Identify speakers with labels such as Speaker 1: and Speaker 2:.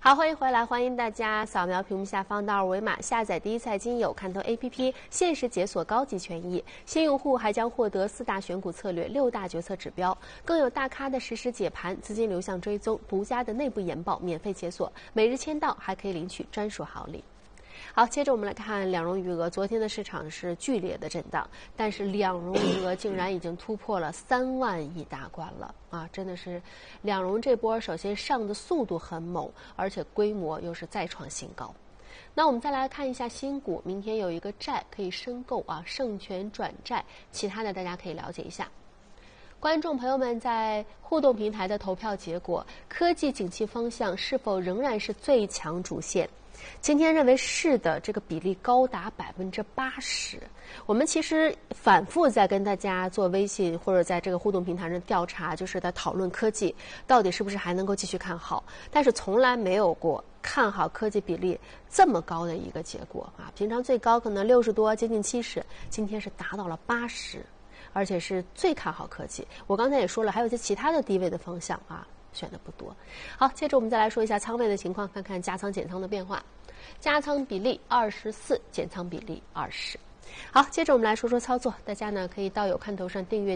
Speaker 1: 好，欢迎回来，欢迎大家扫描屏幕下方的二维码，下载第一财经有看头 APP， 限时解锁高级权益。新用户还将获得4大选股策略、6大决策指标，更有大咖的实时解盘、资金流向追踪、独家的内部研报免费解锁，每日签到还可以领取专属好礼。好，接着我们来看两融余额。昨天的市场是剧烈的震荡，但是两融余额竟然已经突破了3万亿大关了啊！真的是两融这波，首先上的速度很猛，而且规模又是再创新高。那我们再来看一下新股，明天有一个债可以申购啊，盛权转债，其他的大家可以了解一下。观众朋友们在互动平台的投票结果，科技景气方向是否仍然是最强主线？今天认为是的，这个比例高达80%。我们其实反复在跟大家做微信或者在这个互动平台上调查，就是在讨论科技到底是不是还能够继续看好，但是从来没有过看好科技比例这么高的一个结果啊！平常最高可能60多，接近70，今天是达到了80%，而且是最看好科技。我刚才也说了，还有一些其他的低位的方向啊。选的不多。好，接着我们再来说一下仓位的情况，看看加仓减仓的变化。加仓比例24%，减仓比例20%。好，接着我们来说说操作，大家呢可以到有看头上订阅